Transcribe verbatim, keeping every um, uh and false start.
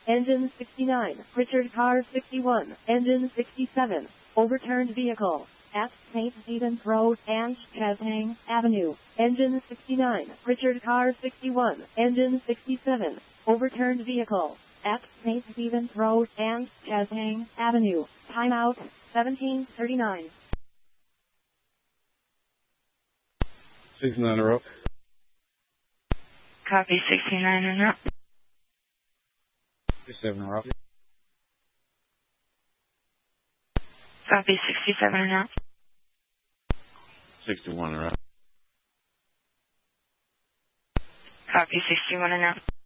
Engine sixty-nine. Richard Car sixty-one. Engine sixty-seven. Overturned vehicle at Saint Stephen's Road and Chesang Avenue. Engine sixty-nine. Richard Car sixty-one. Engine sixty-seven. Overturned vehicle at Saint Stephen's Road and Chesang Avenue. Timeout seventeen thirty-nine. sixty-nine are up. Copy, sixty-nine are up. sixty-seven are up. Copy, sixty-seven are up. sixty-one are up. Copy, sixty-one are up.